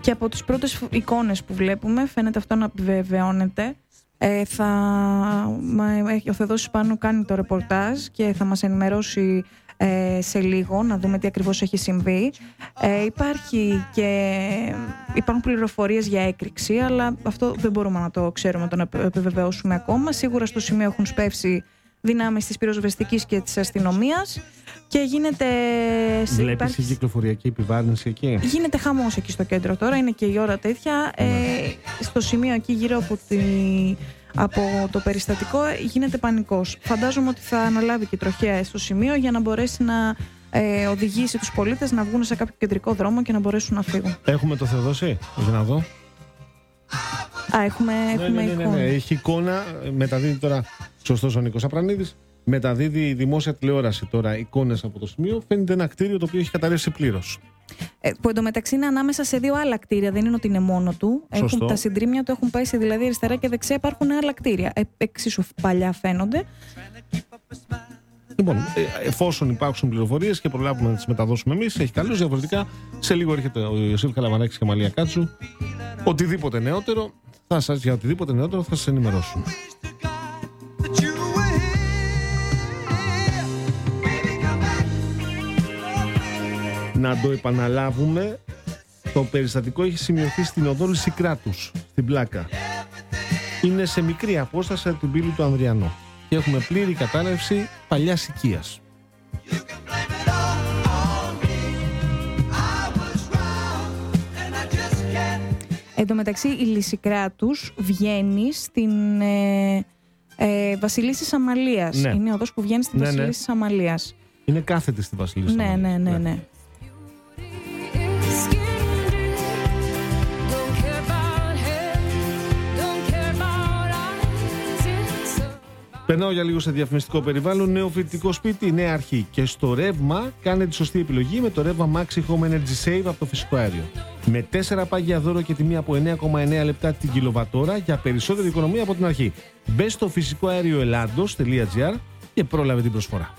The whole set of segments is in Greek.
Και από τις πρώτες εικόνες που βλέπουμε φαίνεται αυτό να επιβεβαιώνεται. Ο Θεοδόσης Πάνου κάνει το ρεπορτάζ και θα μας ενημερώσει σε λίγο να δούμε τι ακριβώς έχει συμβεί. Υπάρχουν πληροφορίες για έκρηξη, αλλά αυτό δεν μπορούμε να το ξέρουμε, να το επιβεβαιώσουμε ακόμα. Σίγουρα στο σημείο έχουν σπεύσει δυνάμεις της πυροσβεστικής και της αστυνομίας και γίνεται... Βλέπεις η κυκλοφοριακή επιβάρυνση εκεί? Γίνεται χαμός εκεί στο κέντρο τώρα, είναι και η ώρα τέτοια. Στο σημείο εκεί γύρω από το περιστατικό γίνεται πανικός. Φαντάζομαι ότι θα αναλάβει και η τροχέα στο σημείο για να μπορέσει να οδηγήσει τους πολίτες να βγουν σε κάποιο κεντρικό δρόμο και να μπορέσουν να φύγουν. Έχουμε το Θεοδόση, για να δω. Έχουμε εικόνα. Ναι. Έχει εικόνα, μεταδίδει τώρα, σωστός ο Νίκος Απρανίδης, μεταδίδει η δημόσια τηλεόραση τώρα εικόνες από το σημείο. Φαίνεται ένα κτίριο το οποίο έχει καταρρεύσει πλήρως. Που εντωμεταξύ είναι ανάμεσα σε δύο άλλα κτίρια, δεν είναι ότι είναι μόνο του. Τα συντρίμμια του έχουν πέσει, δηλαδή αριστερά και δεξιά υπάρχουν άλλα κτίρια. Εξίσου παλιά φαίνονται. Λοιπόν, εφόσον υπάρξουν πληροφορίες και προλάβουμε να τις μεταδώσουμε εμείς, έχει καλώς. Διαφορετικά, σε λίγο έρχεται ο Ιωσήφ Καλαμαράκης και Μαλία Κάτσου. Για οτιδήποτε νεότερο θα σας ενημερώσουμε. Να το επαναλάβουμε, το περιστατικό έχει σημειωθεί στην οδό Λυσικράτους, στην Πλάκα. Είναι σε μικρή απόσταση από την πύλη του Ανδριανό και έχουμε πλήρη κατάρρευση παλιάς οικίας. Εν τω μεταξύ η Λυσικράτους βγαίνει στην Βασιλίσσης Αμαλίας. Ναι. Είναι οδός που βγαίνει στην Βασιλίσσης Αμαλίας. Είναι κάθετη στη Βασιλίσσης Αμαλίας. Ναι. Περνάω για λίγο σε διαφημιστικό περιβάλλον. Νέο φοιτητικό σπίτι, νέα αρχή. Και στο ρεύμα κάνετε τη σωστή επιλογή με το ρεύμα Maxi Home Energy Save από το φυσικό αέριο. Με 4 πάγια δώρο και τιμή από 9,9 λεπτά την κιλοβατόρα για περισσότερη οικονομία από την αρχή. Μπες στο φυσικοαέρioελλάντος.gr και πρόλαβε την προσφορά.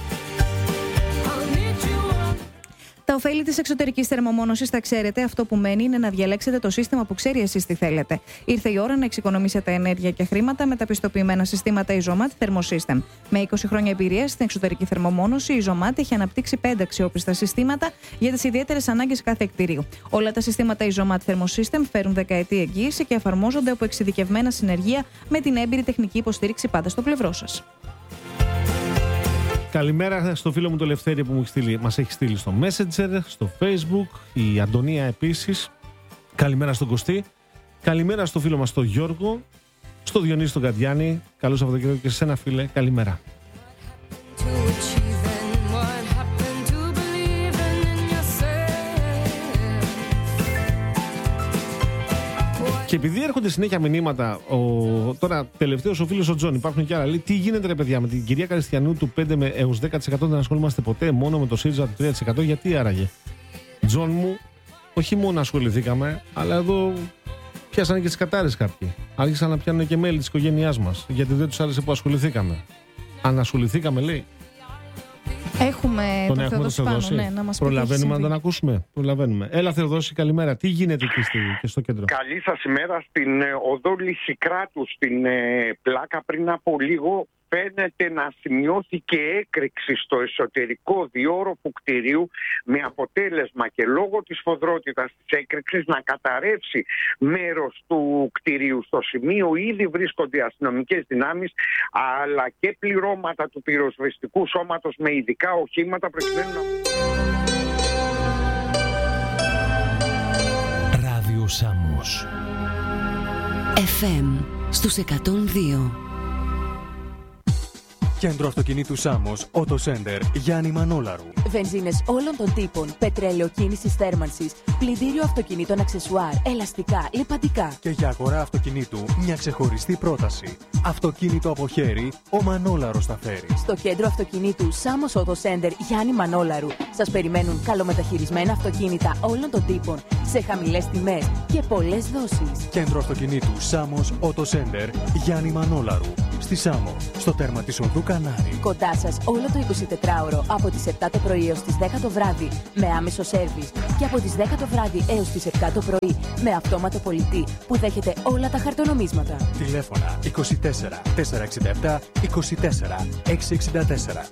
Τα ωφέλη της εξωτερικής θερμομόνωσης τα ξέρετε. Αυτό που μένει είναι να διαλέξετε το σύστημα που ξέρει εσείς τι θέλετε. Ήρθε η ώρα να εξοικονομήσετε ενέργεια και χρήματα με τα πιστοποιημένα συστήματα Isomat Thermosystem. Με 20 χρόνια εμπειρία στην εξωτερική θερμομόνωση, η Isomat έχει αναπτύξει 5 αξιόπιστα συστήματα για τις ιδιαίτερες ανάγκες κάθε κτηρίου. Όλα τα συστήματα Isomat Thermosystem φέρουν δεκαετή εγγύηση και εφαρμόζονται από εξειδικευμένα συνεργεία με την έμπειρη τεχνική υποστήριξη πάντα στο πλευρό σας. Καλημέρα στο φίλο μου το Λευτέρη που μας έχει στείλει στο Messenger, στο Facebook, η Αντωνία επίσης. Καλημέρα στον Κωστή. Καλημέρα στο φίλο μας τον Γιώργο, στο Διονύση τον Κατιάνη. Καλό Σαββατοκύριακο και σε σένα φίλε. Καλημέρα. Και επειδή έρχονται συνέχεια μηνύματα, τώρα τελευταίος ο φίλος ο Τζον, υπάρχουν και άλλα. Λέει, τι γίνεται ρε παιδιά με την κυρία Καριστιανού του 5 έως 10% δεν ασχολούμαστε ποτέ, μόνο με το ΣΥΡΙΖΑ του 3%, γιατί άραγε? Τζον μου, όχι μόνο ασχοληθήκαμε, αλλά εδώ πιάσανε και τις κατάρρες κάποιοι. Άρχισαν να πιάνουν και μέλη της οικογένειάς μας, γιατί δεν τους άρεσε που ασχοληθήκαμε. Αν ασχοληθήκαμε, λέει. Έχουμε τον Θεοδόση πάνω, να μας πει. Προλαβαίνουμε να τον ακούσουμε. Προλαβαίνουμε. Έλα Θεοδόση, καλημέρα. Τι γίνεται εκεί και στο κέντρο? Καλή σας ημέρα. Στην οδό Λυσικράτου, στην Πλάκα, πριν από λίγο φαίνεται να σημειώθηκε έκρηξη στο εσωτερικό διόρροφο κτηρίου, με αποτέλεσμα και λόγω της σφοδρότητας της έκρηξης να καταρρεύσει μέρος του κτηρίου. Στο σημείο ήδη βρίσκονται οι αστυνομικές δυνάμεις αλλά και πληρώματα του πυροσβεστικού σώματος με ειδικά οχήματα προκειμένου να... Ράδιο Σάμος FM στους 102. Κέντρο αυτοκινήτου Σάμος, Auto Center, Γιάννη Μανόλαρου. Βενζίνες όλων των τύπων, πετρέλαιο κίνησης θέρμανσης, πλυντήριο αυτοκινήτων αξεσουάρ, ελαστικά, λιπαντικά. Και για αγορά αυτοκινήτου, μια ξεχωριστή πρόταση. Αυτοκίνητο από χέρι, ο Μανόλαρος τα φέρει. Στο κέντρο αυτοκινήτου Σάμος Auto Center, Γιάννη Μανόλαρου, σας περιμένουν καλομεταχειρισμένα αυτοκίνητα όλων των τύπων, σε χαμηλές τιμές και πολλές δόσεις. Κέντρο αυτοκινήτου Σάμος Auto Center, Γιάννη Μανόλαρου. Στη Σάμο, στο τέρμα της οδού Κανάρη. Κοντά σας όλο το 24ωρο από τις 7 το πρωί έως τις 10 το βράδυ με άμεσο σέρβις και από τις 10 το βράδυ έως τις 7 το πρωί με αυτόματο πολιτή που δέχεται όλα τα χαρτονομίσματα. Τηλέφωνα 24 467 24 664.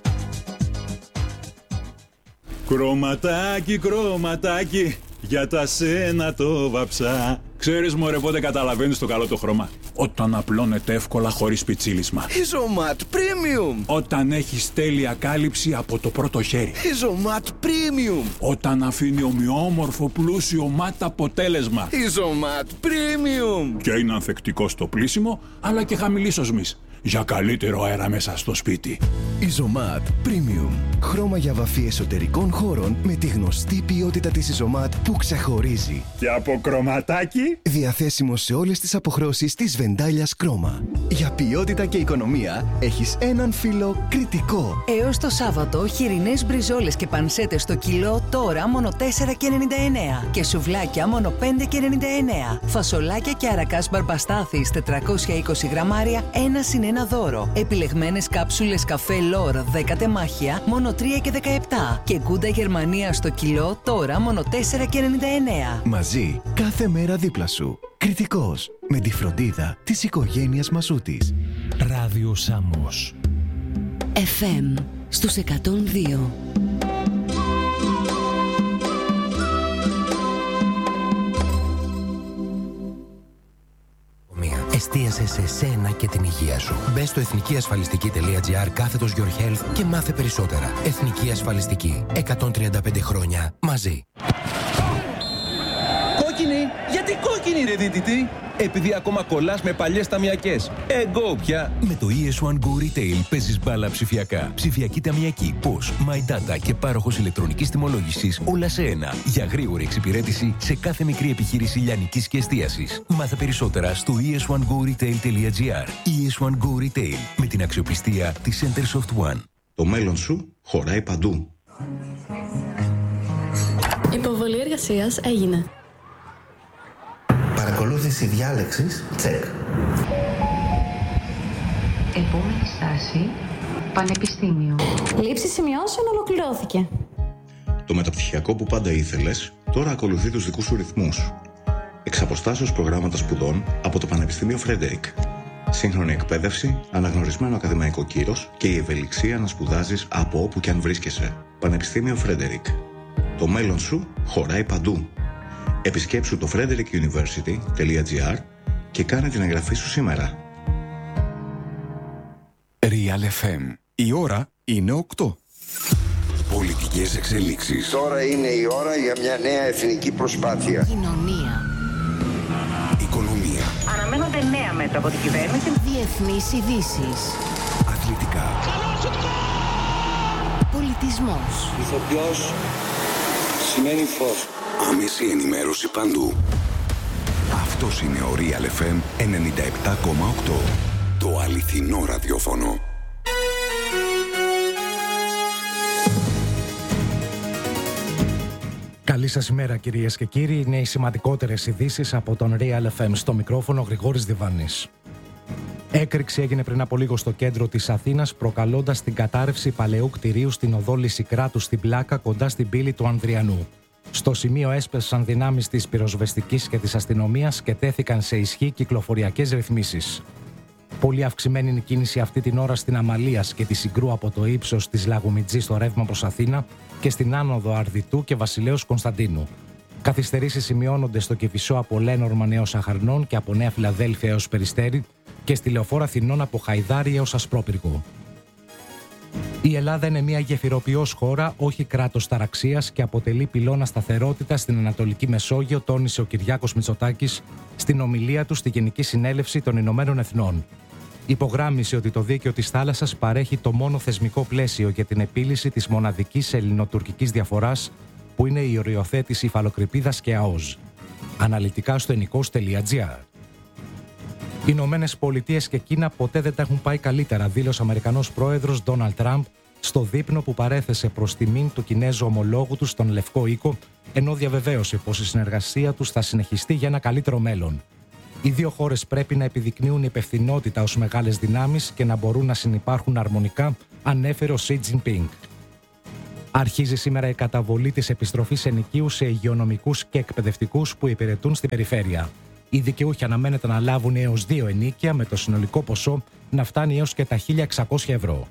Κρωματάκι, κρωματάκι, για τα σένα το βαψά. Ξέρεις μωρέ πότε καταλαβαίνεις το καλό το χρώμα? Όταν απλώνεται εύκολα χωρίς πιτσίλισμα. Ιζωμάτ Premium. Όταν έχεις τέλεια κάλυψη από το πρώτο χέρι. Ιζωμάτ Premium. Όταν αφήνει ομοιόμορφο πλούσιο μάτ αποτέλεσμα. Ιζωμάτ Premium. Και είναι ανθεκτικό στο πλύσιμο αλλά και χαμηλής οσμής. Για καλύτερο αέρα μέσα στο σπίτι. Ιζωμάτ Premium. Χρώμα για βαφή εσωτερικών χώρων με τη γνωστή ποιότητα της Ιζωμάτ που ξεχωρίζει. Και από κρωματάκι. Διαθέσιμο σε όλες τις αποχρώσεις της βεντάλιας Κρόμα. Για ποιότητα και οικονομία έχεις έναν φύλλο κριτικό. Έως το Σάββατο χοιρινές μπριζόλες και πανσέτες στο κιλό τώρα μόνο 4,99 και σουβλάκια μόνο 5,99. Φασολάκια και αρακάς μπαρμπαστάθης 420 γραμμάρια 1 συν 1 δώρο. Επιλεγμένες κάψουλες καφέ Λόρ 10 τεμάχια μόνο 3,17 και γκούντα Γερμανία στο κιλό τώρα μόνο 4,99. Μαζί κάθε μέρα δίπλα σου. Κριτικός με τη φροντίδα της οικογένειας Μασούτης. Ράδιο Σάμος. FM στους 102. Εστίασε σε σένα και την υγεία σου. Μπες στο εθνικιασφαλιστική.gr/Your Health και μάθε περισσότερα. Εθνική Ασφαλιστική. 135 χρόνια μαζί. Κόκκινη! Γιατί κόκκινη ρε δίτητη? Επειδή ακόμα κολλάς με παλιές ταμιακές. Εγώ πια. Με το ES1 Go Retail παίζεις μπάλα ψηφιακά. Ψηφιακή ταμιακή, POS, My Data και πάροχος ηλεκτρονικής τιμολόγησης όλα σε ένα. Για γρήγορη εξυπηρέτηση σε κάθε μικρή επιχείρηση λιανικής και εστίασης. Μάθε περισσότερα στο es1goretail.gr. ES1 Go Retail με την αξιοπιστία της Centersoft One. Το μέλλον σου χωράει παντού. Υποβολή εργασίας έγινε. Παρακολούθηση διάλεξης, τσεκ. Επόμενη στάση, πανεπιστήμιο. Λήψη σημειώσεων ολοκληρώθηκε. Το μεταπτυχιακό που πάντα ήθελες, τώρα ακολουθεί τους δικούς σου ρυθμούς. Εξ αποστάσεως προγράμματα σπουδών από το Πανεπιστήμιο Φρέντερικ. Σύγχρονη εκπαίδευση, αναγνωρισμένο ακαδημαϊκό κύρος και η ευελιξία να σπουδάζεις από όπου και αν βρίσκεσαι. Πανεπιστήμιο Φρέντερικ. Το μέλλον σου χωράει παντού. Επισκέψου το frederickuniversity.gr και κάνε την εγγραφή σου σήμερα. Real FM. Η ώρα είναι 8. Πολιτικές εξελίξεις. Τώρα είναι η ώρα για μια νέα εθνική προσπάθεια. Κοινωνία. Οικονομία. Αναμένονται νέα μέτρα από την κυβέρνηση. Διεθνείς ειδήσεις. Αθλητικά. Πολιτισμός. Ηθοποιός σημαίνει φως. Άμεση ενημέρωση παντού. Αυτός είναι ο Real FM 97,8. Το αληθινό ραδιόφωνο. Καλή σας ημέρα κυρίες και κύριοι. Είναι οι σημαντικότερες ειδήσεις από τον Real FM. Στο μικρόφωνο Γρηγόρης Διβάνης. Έκρηξη έγινε πριν από λίγο στο κέντρο της Αθήνας, προκαλώντας την κατάρρευση παλαιού κτηρίου στην οδό Λυσικράτου στην Πλάκα, κοντά στην πύλη του Ανδριανού. Στο σημείο έσπεσαν δυνάμεις της πυροσβεστικής και της αστυνομίας και τέθηκαν σε ισχύ κυκλοφοριακές ρυθμίσεις. Πολύ αυξημένη είναι η κίνηση αυτή την ώρα στην Αμαλίας και τη Συγκρού από το ύψος της Λαγουμιτζή στο ρεύμα προς Αθήνα και στην άνοδο Αρδιτού και Βασιλέως Κωνσταντίνου. Καθυστερήσεις σημειώνονται στο Κηφισό από Λένορμαν έως Αχαρνών και από Νέα Φιλαδέλφια έως Περιστέρι και στη Λεωφόρο Αθηνών από Χαϊδάρι έως Ασπρόπυργο. Η Ελλάδα είναι μια γεφυροποιός χώρα, όχι κράτος ταραξίας και αποτελεί πυλώνα σταθερότητα στην Ανατολική Μεσόγειο, τόνισε ο Κυριάκος Μητσοτάκης στην ομιλία του στη Γενική Συνέλευση των Ηνωμένων Εθνών. Υπογράμμισε ότι το δίκαιο της θάλασσας παρέχει το μόνο θεσμικό πλαίσιο για την επίλυση της μοναδικής ελληνοτουρκικής διαφοράς, που είναι η οριοθέτηση υφαλοκρηπίδας και ΑΟΣ. Αναλυτικά στο ενικός.gr. Οι Ηνωμένες Πολιτείες και Κίνα ποτέ δεν τα έχουν πάει καλύτερα, δήλωσε ο Αμερικανός πρόεδρος Ντόναλντ Τραμπ στο δείπνο που παρέθεσε προς τιμήν του Κινέζου ομολόγου του στον Λευκό Οίκο, ενώ διαβεβαίωσε πως η συνεργασία τους θα συνεχιστεί για ένα καλύτερο μέλλον. Οι δύο χώρες πρέπει να επιδεικνύουν υπευθυνότητα ως μεγάλες δυνάμεις και να μπορούν να συνυπάρχουν αρμονικά, ανέφερε ο Xi Jinping. Αρχίζει σήμερα η καταβολή της επιστροφής ενοικίου σε υγειονομικούς και εκπαιδευτικούς που υπηρετούν στην περιφέρεια. Οι δικαιούχοι αναμένεται να λάβουν έως 2 ενοίκια, με το συνολικό ποσό να φτάνει έως και τα 1.600 ευρώ.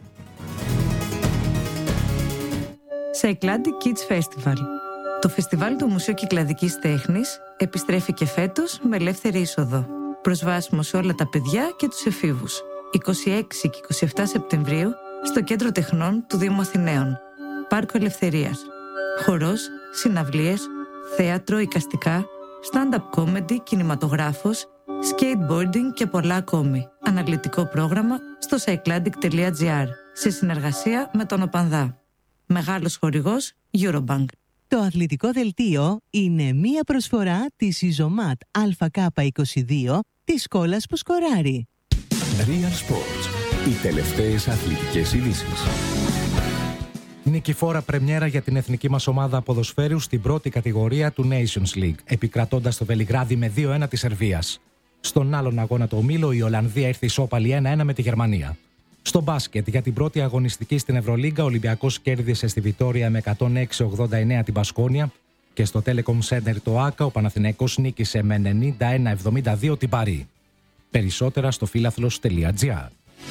Cycladic Kids Festival. Το φεστιβάλ του Μουσείου Κυκλαδικής Τέχνης επιστρέφει και φέτος με ελεύθερη είσοδο. Προσβάσιμο σε όλα τα παιδιά και τους εφήβους. 26 και 27 Σεπτεμβρίου στο Κέντρο Τεχνών του Δήμου Αθηναίων. Πάρκο Ελευθερίας. Χορός, συναυλίες, θέατρο, εικαστικά, stand-up comedy, κινηματογράφος, skateboarding και πολλά ακόμη. Αναλυτικό πρόγραμμα στο cycladic.gr σε συνεργασία με τον ΟΠΑΝΔΑ. Μεγάλος χορηγός Eurobank. Το αθλητικό δελτίο είναι μία προσφορά της Ιζωμάτ ΑΚ22 της σκόλας που σκοράρει. Real Sports. Οι τελευταίες αθλητικές ειδήσεις. Νικηφόρα πρεμιέρα για την εθνική μας ομάδα ποδοσφαίρου στην πρώτη κατηγορία του Nations League, επικρατώντας το Βελιγράδι με 2-1 της Σερβίας. Στον άλλον αγώνα του ομίλου, η Ολλανδία ήρθε ισόπαλη 1-1 με τη Γερμανία. Στο μπάσκετ, για την πρώτη αγωνιστική στην Ευρωλίγκα, ο Ολυμπιακός κέρδισε στη Βιτόρια με 106-89 την Μπασκόνια και στο Telecom Center το ΆΚΑ ο Παναθηναϊκός νίκησε με 91-72 την Παρί. Περισσότερα στο φίλαθλος.gr.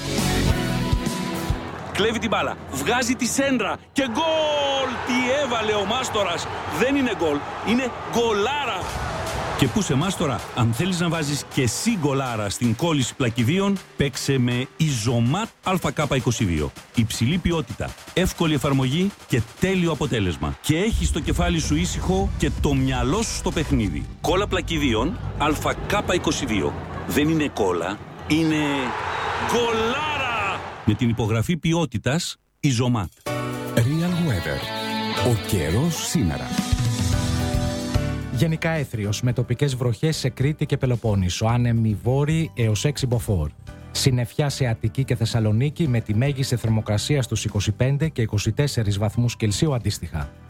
Κλέβει την μπάλα, βγάζει τη σέντρα και γκολ! Τι έβαλε ο Μάστορας! Δεν είναι γκολ, είναι γκολάρα! Και πού σε Μάστορα, αν θέλεις να βάζεις και εσύ γκολάρα στην κόλληση πλακιδίων, παίξε με Ιζωμάτ ΑΚ22. Υψηλή ποιότητα, εύκολη εφαρμογή και τέλειο αποτέλεσμα. Και έχεις το κεφάλι σου ήσυχο και το μυαλό σου στο παιχνίδι. Κόλλα πλακιδίων ΑΚ22. Δεν είναι κόλλα, είναι γκολάρα! Με την υπογραφή ποιότητας Ιζωμάτ. Real Weather. Ο καιρός σήμερα. Γενικά έθριος, με τοπικές βροχές σε Κρήτη και Πελοπόννησο, άνεμοι βόρειοι έως 6 μποφόρ. Συννεφιά σε Αττική και Θεσσαλονίκη με τη μέγιστη θερμοκρασία στους 25 και 24 βαθμούς Κελσίου αντίστοιχα.